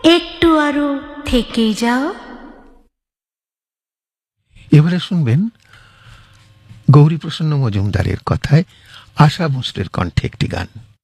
একটু আরো থেকে যাও। এবারে শুনবেন গৌরীপ্রসন্ন মজুমদারের কথায় আশা ভোঁসলের কণ্ঠে একটি গান।